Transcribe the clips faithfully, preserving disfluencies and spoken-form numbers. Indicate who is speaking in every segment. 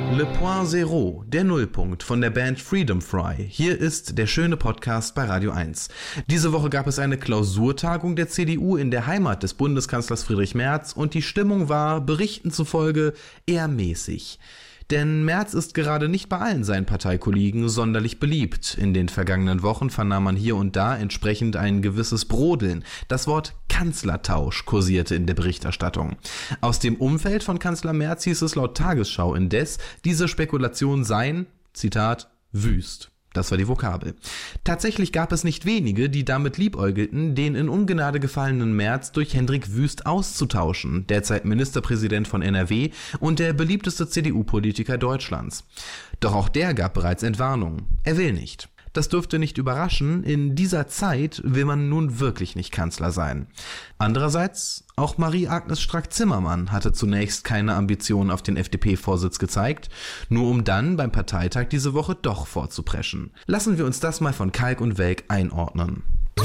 Speaker 1: Le Point Zero, der Nullpunkt von der Band Freedom Fry. Hier ist der schöne Podcast bei Radio eins. Diese Woche gab es eine Klausurtagung der C D U in der Heimat des Bundeskanzlers Friedrich Merz und die Stimmung war, Berichten zufolge, eher mäßig. Denn Merz ist gerade nicht bei allen seinen Parteikollegen sonderlich beliebt. In den vergangenen Wochen vernahm man hier und da entsprechend ein gewisses Brodeln. Das Wort Kanzlertausch kursierte in der Berichterstattung. Aus dem Umfeld von Kanzler Merz hieß es laut Tagesschau indes, diese Spekulationen seien, Zitat, wüst. Das war die Vokabel. Tatsächlich gab es nicht wenige, die damit liebäugelten, den in Ungnade gefallenen Merz durch Hendrik Wüst auszutauschen, derzeit Ministerpräsident von N R W und der beliebteste C D U-Politiker Deutschlands. Doch auch der gab bereits Entwarnung. Er will nicht. Das dürfte nicht überraschen, in dieser Zeit will man nun wirklich nicht Kanzler sein. Andererseits, auch Marie-Agnes Strack-Zimmermann hatte zunächst keine Ambitionen auf den F D P-Vorsitz gezeigt, nur um dann beim Parteitag diese Woche doch vorzupreschen. Lassen wir uns das mal von Kalk und Welk einordnen.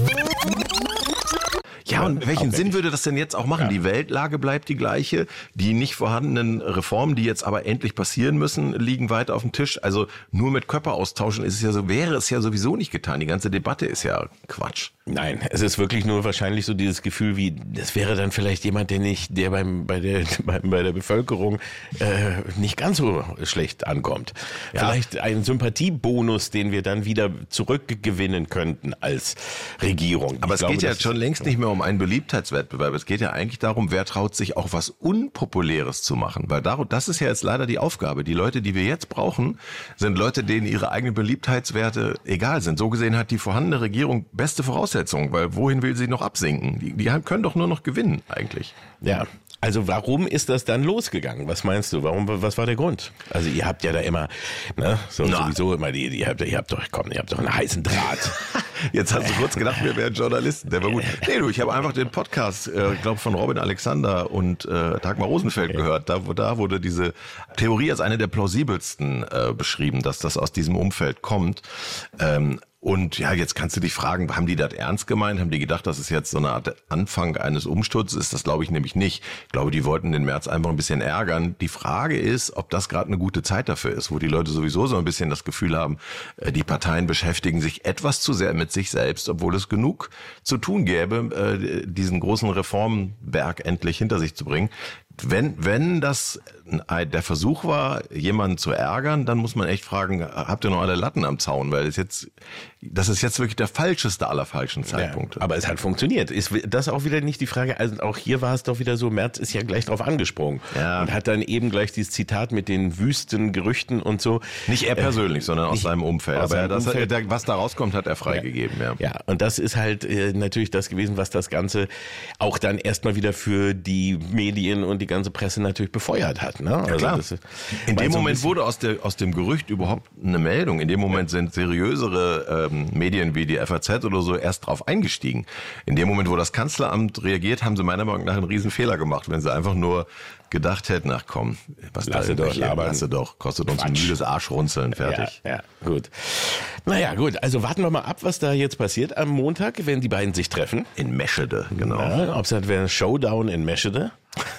Speaker 2: Ja, und welchen Sinn würde das denn jetzt auch machen? Ja. Die Weltlage bleibt die gleiche. Die nicht vorhandenen Reformen, die jetzt aber endlich passieren müssen, liegen weiter auf dem Tisch. Also nur mit Köpfe austauschen ist es ja so, wäre es ja sowieso nicht getan. Die ganze Debatte ist ja Quatsch.
Speaker 3: Nein, es ist wirklich nur wahrscheinlich so dieses Gefühl, wie das wäre dann vielleicht jemand, der nicht, der beim bei der bei, bei der Bevölkerung äh, nicht ganz so schlecht ankommt. Ja. Vielleicht ein Sympathiebonus, den wir dann wieder zurückgewinnen könnten als Regierung.
Speaker 2: Aber ich es glaube, geht ja schon längst nicht mehr um einen Beliebtheitswettbewerb. Es geht ja eigentlich darum, wer traut sich auch was Unpopuläres zu machen. Weil darum, das ist ja jetzt leider die Aufgabe. Die Leute, die wir jetzt brauchen, sind Leute, denen ihre eigenen Beliebtheitswerte egal sind. So gesehen hat die vorhandene Regierung beste Voraussetzungen, weil wohin will sie noch absinken? Die, die können doch nur noch gewinnen eigentlich.
Speaker 3: Ja. Also warum ist das dann losgegangen? Was meinst du? Warum? Was war der Grund? Also ihr habt ja da immer, ne, so, sowieso immer die, ihr habt, ihr habt doch, komm, ihr habt doch einen heißen Draht.
Speaker 2: Jetzt hast du kurz gedacht, wir wären Journalisten. Der war gut. Nee, du, ich habe einfach den Podcast, äh, glaube von Robin Alexander und äh, Dagmar Rosenfeld ja. gehört. Da, da wurde diese Theorie als eine der plausibelsten äh, beschrieben, dass das aus diesem Umfeld kommt. Ähm, Und ja, jetzt kannst du dich fragen, haben die das ernst gemeint? Haben die gedacht, das ist jetzt so eine Art Anfang eines Umsturzes? Ist das, glaube ich, nämlich nicht. Ich glaube, die wollten den Merz einfach ein bisschen ärgern. Die Frage ist, ob das gerade eine gute Zeit dafür ist, wo die Leute sowieso so ein bisschen das Gefühl haben, die Parteien beschäftigen sich etwas zu sehr mit sich selbst, obwohl es genug zu tun gäbe, diesen großen Reformberg endlich hinter sich zu bringen. Wenn, wenn das der Versuch war, jemanden zu ärgern, dann muss man echt fragen, habt ihr noch alle Latten am Zaun? Weil es jetzt, das ist jetzt wirklich der falscheste aller falschen Zeitpunkte.
Speaker 3: Ja, aber es hat funktioniert. Ist das auch wieder nicht die Frage? Also auch hier war es doch wieder so, Merz ist ja gleich drauf angesprungen. Ja. Und hat dann eben gleich dieses Zitat mit den wüsten Gerüchten und so.
Speaker 2: Nicht er persönlich, äh, sondern aus seinem Umfeld.
Speaker 3: Aus
Speaker 2: aber
Speaker 3: seinem
Speaker 2: das
Speaker 3: Umfeld.
Speaker 2: Hat, was da rauskommt, hat er freigegeben. Ja.
Speaker 3: Ja. ja, und das ist halt äh, natürlich das gewesen, was das Ganze auch dann erstmal wieder für die Medien und die ganze Presse natürlich befeuert hat. Ne?
Speaker 2: Ja,
Speaker 3: also
Speaker 2: klar.
Speaker 3: Das,
Speaker 2: in dem so Moment wurde aus, der, aus dem Gerücht überhaupt eine Meldung. In dem Moment sind seriösere ähm, Medien wie die F A Z oder so erst drauf eingestiegen. In dem Moment, wo das Kanzleramt reagiert, haben sie meiner Meinung nach einen riesen Fehler gemacht, wenn sie einfach nur gedacht hätten, ach komm, was
Speaker 3: lasse doch,
Speaker 2: lasse doch, kostet uns Quatsch. Ein müdes Arschrunzeln, fertig.
Speaker 3: Ja, ja, gut. Naja, gut, also warten wir mal ab, was da jetzt passiert am Montag, wenn die beiden sich treffen.
Speaker 2: In Meschede, genau.
Speaker 3: Ja, ob es halt wäre ein Showdown in Meschede.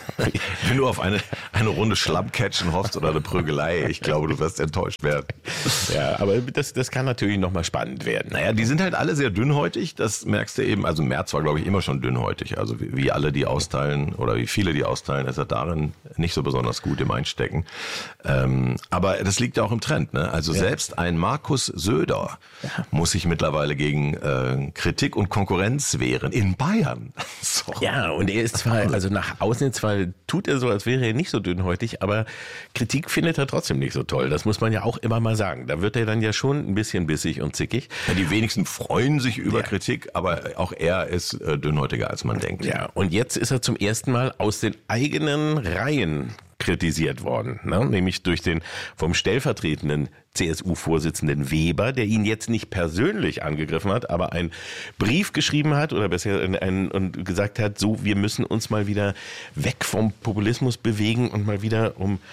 Speaker 2: Wenn du auf eine, eine Runde Schlammcatchen hoffst oder eine Prügelei, ich glaube, du wirst enttäuscht werden.
Speaker 3: Ja, aber das, das kann natürlich nochmal spannend werden.
Speaker 2: Naja, die sind halt alle sehr dünnhäutig, das merkst du eben. Also Merz war, glaube ich, immer schon dünnhäutig. Also wie, wie alle, die austeilen oder wie viele, die austeilen, ist er darin nicht so besonders gut im Einstecken. Ähm, aber das liegt ja auch im Trend. Ne? Also ja. Selbst ein Markus Söder ja. muss sich mittlerweile gegen äh, Kritik und Konkurrenz wehren. In Bayern. So.
Speaker 3: Ja, und er ist zwar, also nach außen zwar tut er so, als wäre er nicht so dünnhäutig, aber Kritik findet er trotzdem nicht so toll. Das muss man ja auch immer mal sagen. Da wird er dann ja schon ein bisschen bissig und zickig.
Speaker 2: Ja, die wenigsten freuen sich über
Speaker 3: ja.
Speaker 2: Kritik, aber auch er ist äh, dünnhäutiger, als man denkt.
Speaker 3: Ja, und jetzt ist er zum ersten Mal aus den eigenen Reihen kritisiert worden, ne? Nämlich durch den vom stellvertretenden C S U-Vorsitzenden Weber, der ihn jetzt nicht persönlich angegriffen hat, aber einen Brief geschrieben hat oder besser einen, und gesagt hat, so, wir müssen uns mal wieder weg vom Populismus bewegen und mal wieder um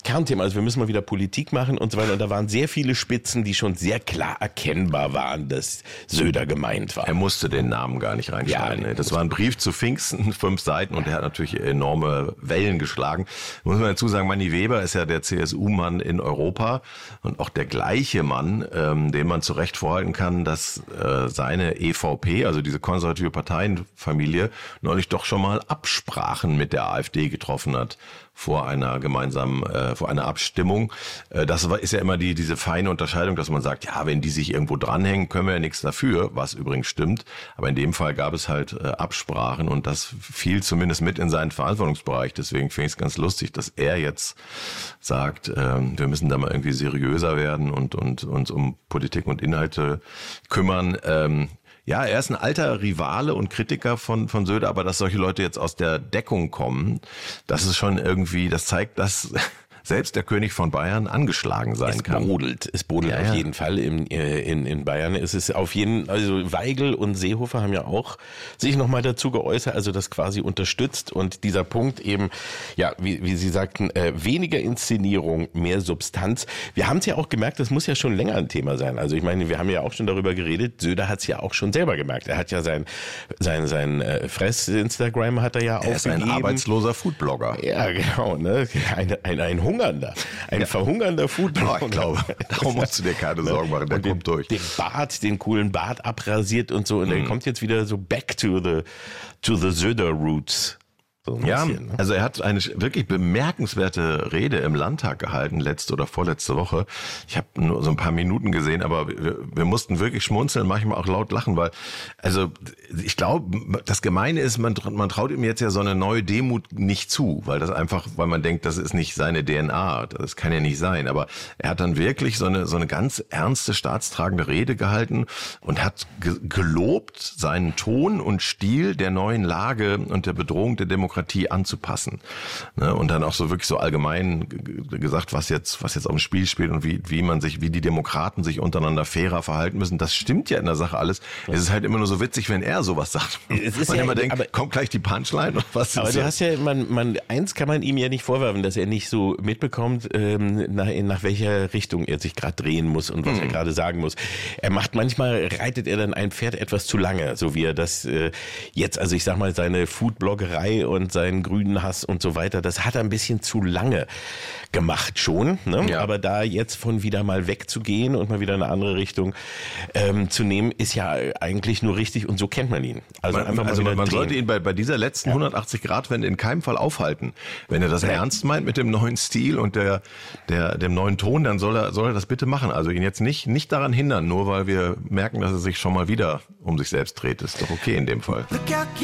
Speaker 3: Kernthema. Also wir müssen mal wieder Politik machen und so weiter. Und da waren sehr viele Spitzen, die schon sehr klar erkennbar waren, dass Söder gemeint war.
Speaker 2: Er musste den Namen gar nicht reinschreiben. Ja, das war ein Brief zu Pfingsten, fünf Seiten, und der hat natürlich enorme Wellen geschlagen. Muss man dazu sagen, Manni Weber ist ja der C S U-Mann in Europa und auch der gleiche Mann, ähm, dem man zu Recht vorhalten kann, dass äh, seine E V P, also diese konservative Parteienfamilie, neulich doch schon mal Absprachen mit der AfD getroffen hat vor einer gemeinsamen, äh, vor einer Abstimmung. Äh, das ist ja immer die diese feine Unterscheidung, dass man sagt, ja, wenn die sich irgendwo dranhängen, können wir ja nichts dafür, was übrigens stimmt. Aber in dem Fall gab es halt äh, Absprachen, und das fiel zumindest mit in seinen Verantwortungsbereich. Deswegen finde ich es ganz lustig, dass er jetzt sagt, äh, wir müssen da mal irgendwie seriöser werden und, und uns um Politik und Inhalte kümmern. Ähm, Ja, er ist ein alter Rivale und Kritiker von von Söder, aber dass solche Leute jetzt aus der Deckung kommen, das ist schon irgendwie, das zeigt, dass selbst der König von Bayern angeschlagen sein
Speaker 3: es
Speaker 2: kann.
Speaker 3: Es brodelt, es brodelt ja, auf ja. jeden Fall in, in, in Bayern. Es ist auf jeden, also Weigel und Seehofer haben ja auch sich nochmal dazu geäußert, also das quasi unterstützt, und dieser Punkt eben, ja, wie, wie Sie sagten, äh, weniger Inszenierung, mehr Substanz. Wir haben es ja auch gemerkt, das muss ja schon länger ein Thema sein. Also ich meine, wir haben ja auch schon darüber geredet, Söder hat es ja auch schon selber gemerkt. Er hat ja sein, sein, sein äh, Fress-Instagram hat er ja
Speaker 2: er
Speaker 3: aufgegeben.
Speaker 2: Er ist ein arbeitsloser Foodblogger.
Speaker 3: Ja, genau, ne? Ein, ein, ein Hunger Hungernder. Ein ja. verhungernder Foodblogger.
Speaker 2: Oh, ich glaube, darum musst du dir keine Sorgen machen, der
Speaker 3: und den,
Speaker 2: kommt durch.
Speaker 3: Den Bart, den coolen Bart abrasiert und so, und mhm. der kommt jetzt wieder so back to the, to the Söder roots. So
Speaker 2: ja,
Speaker 3: bisschen, ne?
Speaker 2: Also er hat eine wirklich bemerkenswerte Rede im Landtag gehalten, letzte oder vorletzte Woche. Ich habe nur so ein paar Minuten gesehen, aber wir, wir mussten wirklich schmunzeln, manchmal auch laut lachen, weil, also ich glaube, das Gemeine ist, man, man traut ihm jetzt ja so eine neue Demut nicht zu, weil das einfach, weil man denkt, das ist nicht seine D N A, das kann ja nicht sein, aber er hat dann wirklich so eine so eine ganz ernste, staatstragende Rede gehalten und hat ge- gelobt, seinen Ton und Stil der neuen Lage und der Bedrohung der Demokratie anzupassen. Ne? Und dann auch so wirklich so allgemein g- gesagt, was jetzt, was jetzt auf dem Spiel spielt und wie, wie man sich, wie die Demokraten sich untereinander fairer verhalten müssen. Das stimmt ja in der Sache alles. Ja. Es ist halt immer nur so witzig, wenn er sowas sagt.
Speaker 3: Es ist
Speaker 2: man
Speaker 3: ja,
Speaker 2: immer denkt,
Speaker 3: aber,
Speaker 2: kommt gleich die Punchline oder was?
Speaker 3: Aber du hast ja, man, man, eins kann man ihm ja nicht vorwerfen, dass er nicht so mitbekommt, ähm, nach, nach welcher Richtung er sich gerade drehen muss und was hm. er gerade sagen muss. Er macht manchmal, reitet er dann ein Pferd etwas zu lange, so wie er das äh, jetzt, also ich sag mal, seine Foodbloggerei und seinen grünen Hass und so weiter, das hat er ein bisschen zu lange gemacht schon, ne? Ja. Aber da jetzt von wieder mal wegzugehen und mal wieder eine andere Richtung ähm, zu nehmen, ist ja eigentlich nur richtig, und so kennt man ihn. Also
Speaker 2: man,
Speaker 3: einfach mal
Speaker 2: also
Speaker 3: wieder
Speaker 2: man
Speaker 3: drehen.
Speaker 2: sollte ihn bei, bei dieser letzten ja. hundertachtzig-Grad-Wende in keinem Fall aufhalten. Wenn er das ja. ernst meint mit dem neuen Stil und der, der, dem neuen Ton, dann soll er, soll er das bitte machen. Also ihn jetzt nicht, nicht daran hindern, nur weil wir merken, dass er sich schon mal wieder um sich selbst dreht. Ist doch okay in dem Fall.